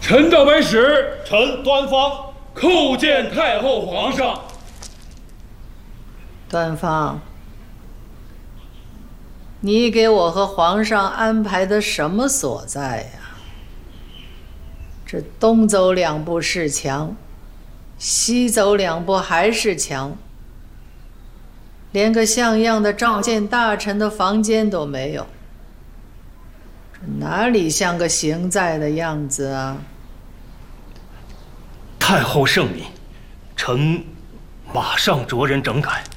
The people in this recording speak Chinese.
臣道白使， 臣端方叩见太后皇上。 端方，你给我和皇上安排的什么所在呀？这东走两步是墙，西走两步还是墙，连个像样的召见大臣的房间都没有，这哪里像个行在的样子啊？ 太后圣明，臣马上着人整改。